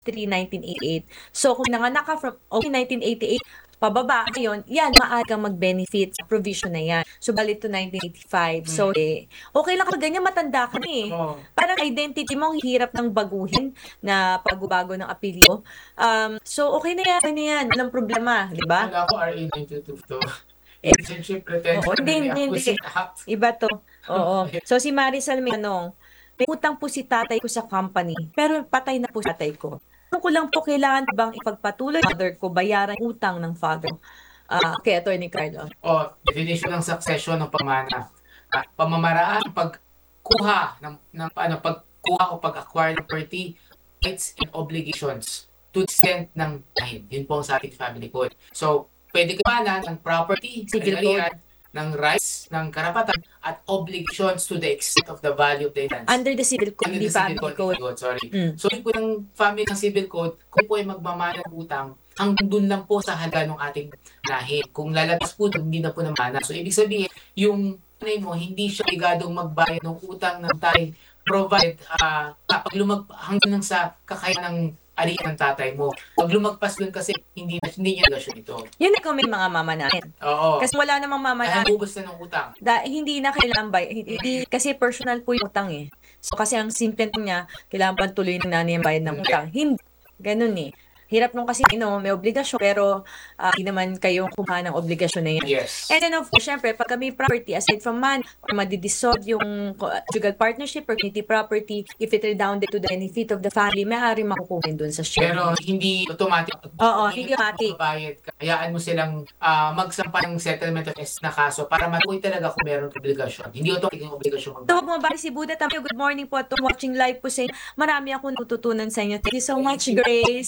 1988. So, kung nanganak ka from 1988, pababa ngayon, yan, maaari kang mag-benefit sa provision na yan. So, balik to 1985. So, okay lang kapag ganyan, matanda ka na eh. Oo. Parang identity mo, ang hirap ng baguhin na pagbabago ng apelyido. So, okay na yan. Walang problema, di ba? Wala ko RA 922. Relationship retention Oo, hindi. Acquisition Act. Iba to. Oo. So, si Marisol may tanong, may utang po si tatay ko sa company, pero patay na po si tatay ko. Tanong ko lang po, kailangan bang ipagpatuloy ng father ko bayaran yung utang ng father? Okay, Attorney Carlo. Definition ng succession ng pamana. Pamamaraan ng pagkuha pagkuha o pag-acquire ng property, rights and obligations to the extent ng time. Yun po ang sa ating family code. So, pwede ka mana ng property, Civil kaligayaan, ng rights, ng karapatan, at obligations to the extent of the value of the tenants. Under the civil code, Under hindi the pa civil code. code, sorry. Mm. So, yun po yung family ng civil code, kung po ay magmamana ng utang, hanggang dun lang po sa halaga ng ating lahi. Kung lalabas po, hindi na po namana. So, ibig sabihin, yung nanay mo, hindi siya obligadong magbayad ng utang ng tayo provide kapag hanggang sa kakayanan ng arian ng tatay mo. Pag lumagpas dun kasi, hindi niya gasyon ito. Yun na may mga mama natin. Oo. Kasi wala namang mama Dahil natin. ubos na ng utang. Hindi na kailangan hindi, kasi personal po yung utang eh. So, kasi ang simple niya, kailangan pa tuloy ng nanay ang bayad ng utang. Hindi. Ganun eh. Hirap nung kasi, may obligasyon, pero hindi naman kayong kumuha ng obligasyon na yan. Yes. And then of course, syempre, pag kami property, aside from man, or madidissolve yung conjugal partnership or community property, if it redounded to the benefit of the family, maaari makukuha dun sa share. Pero hindi automatic. Oo, hindi automatic. Magbabayad ka. Hayaan mo silang magsampa ng settlement of S na kaso para matukoy talaga kung meron obligasyon. Hindi automatic yung obligasyon So, bumabalik si Buda. Good morning po at watching live po sa inyo. Marami akong natutunan sa inyo. Thank you so much, Grace.